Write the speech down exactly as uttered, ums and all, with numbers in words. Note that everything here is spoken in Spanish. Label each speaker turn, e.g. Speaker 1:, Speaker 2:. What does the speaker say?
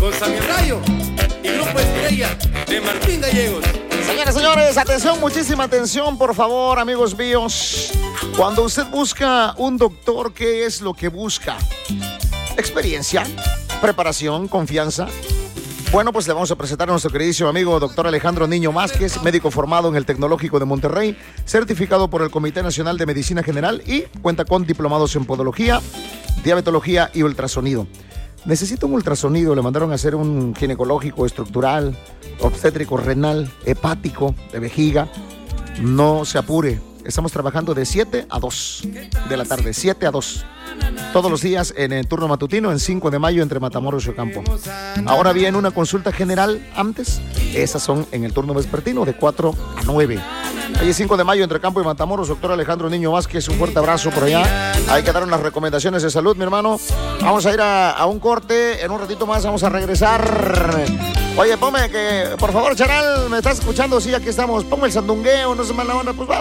Speaker 1: con Samir Rayo y Grupo Estrella de Martín Gallegos.
Speaker 2: Señoras y señores, atención, muchísima atención, por favor, amigos míos. Cuando usted busca un doctor, ¿qué es lo que busca? Experiencia, preparación, confianza. Bueno, pues le vamos a presentar a nuestro queridísimo amigo doctor Alejandro Niño Vázquez, médico formado en el Tecnológico de Monterrey, certificado por el Comité Nacional de Medicina General y cuenta con diplomados en podología, diabetología y ultrasonido. Necesita un ultrasonido, le mandaron a hacer un ginecológico, estructural, obstétrico, renal, hepático, de vejiga. No se apure, estamos trabajando de siete a dos de la tarde, siete a dos. Todos los días en el turno matutino en cinco de mayo entre Matamoros y Ocampo. Ahora bien, una consulta general antes, esas son en el turno vespertino de cuatro a nueve. Ahí es cinco de mayo entre Campo y Matamoros, doctor Alejandro Niño Vázquez, un fuerte abrazo por allá. Hay que dar unas recomendaciones de salud, mi hermano. Vamos a ir a, a un corte, en un ratito más vamos a regresar. Oye, ponme que, por favor, Charal, ¿me estás escuchando? Sí, aquí estamos. Ponme el sandungueo, no se mala onda, pues vamos.